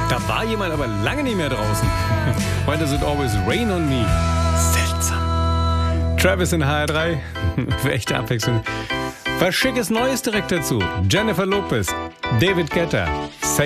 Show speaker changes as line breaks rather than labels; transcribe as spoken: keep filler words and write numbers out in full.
Da war jemand aber lange nicht mehr draußen. Heute sind Always Rain on Me. Seltsam. Travis in H R drei. Für echte Abwechslung. Was Schickes Neues direkt dazu. Jennifer Lopez, David Guetta.